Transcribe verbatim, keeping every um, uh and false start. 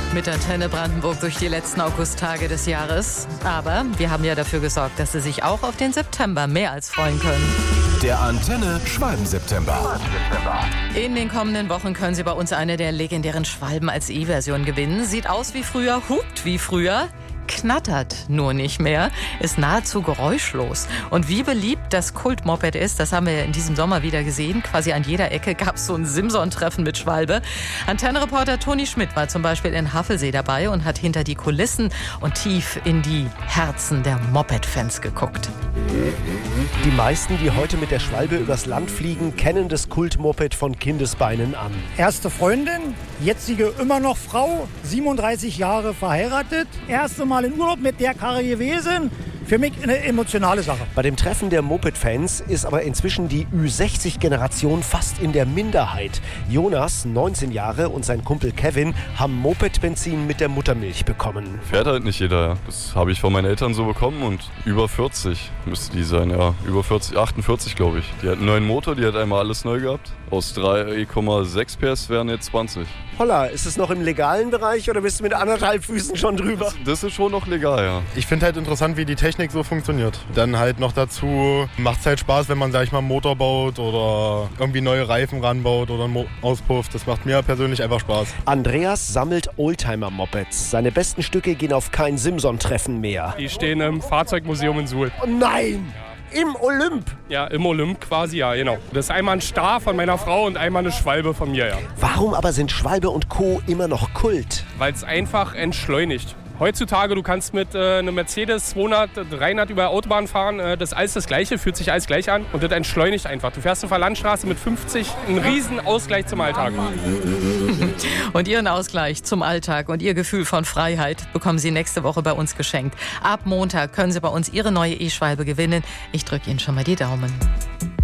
Mit Antenne Brandenburg durch die letzten Augusttage des Jahres. Aber wir haben ja dafür gesorgt, dass Sie sich auch auf den September mehr als freuen können. Der Antenne Schwalben-September. In den kommenden Wochen können Sie bei uns eine der legendären Schwalben als E-Version gewinnen. Sieht aus wie früher, hupt wie früher, knattert nur nicht mehr, ist nahezu geräuschlos. Und wie beliebt das Kult-Moped ist, das haben wir in diesem Sommer wieder gesehen. Quasi an jeder Ecke gab es so ein Simson-Treffen mit Schwalbe. Antenne-Reporter Toni Schmidt war zum Beispiel in Haffelsee dabei und hat hinter die Kulissen und tief in die Herzen der Moped-Fans geguckt. Die meisten, die heute mit der Schwalbe übers Land fliegen, kennen das Kult-Moped von Kindesbeinen an. Erste Freundin, jetzige immer noch Frau, siebenunddreißig Jahre verheiratet. Erste Mal in Urlaub mit der Karre gewesen. Für mich eine emotionale Sache. Bei dem Treffen der Moped-Fans ist aber inzwischen die Ü sechzig Generation fast in der Minderheit. Jonas, neunzehn Jahre, und sein Kumpel Kevin haben Moped-Benzin mit der Muttermilch bekommen. Fährt halt nicht jeder, ja. Das habe ich von meinen Eltern so bekommen und über vierzig müsste die sein, ja. Über vierzig, achtundvierzig glaube ich. Die hat einen neuen Motor, die hat einmal alles neu gehabt. Aus drei Komma sechs P S wären jetzt zwanzig. Holla, ist es noch im legalen Bereich oder bist du mit anderthalb Füßen schon drüber? Das, das ist schon noch legal, ja. Ich finde halt interessant, wie die Technik so funktioniert. Dann halt noch dazu macht es halt Spaß, wenn man, sag ich mal, einen Motor baut oder irgendwie neue Reifen ranbaut oder einen Mo- Auspuff. Das macht mir persönlich einfach Spaß. Andreas sammelt Oldtimer-Mopeds. Seine besten Stücke gehen auf kein Simson-Treffen mehr. Die stehen im Fahrzeugmuseum in Suhl. Oh nein! Im Olymp? Ja, im Olymp quasi, ja, genau. Das ist einmal ein Star von meiner Frau und einmal eine Schwalbe von mir, ja. Warum aber sind Schwalbe und Co. immer noch Kult? Weil es einfach entschleunigt. Heutzutage, du kannst mit äh, einem Mercedes zweihundert, dreihundert über Autobahn fahren, äh, das ist alles das Gleiche, fühlt sich alles gleich an und das entschleunigt einfach. Du fährst auf der Landstraße mit fünfzig, ein riesen Ausgleich zum Alltag. Und Ihren Ausgleich zum Alltag und Ihr Gefühl von Freiheit bekommen Sie nächste Woche bei uns geschenkt. Ab Montag können Sie bei uns Ihre neue E-Schwalbe gewinnen. Ich drücke Ihnen schon mal die Daumen.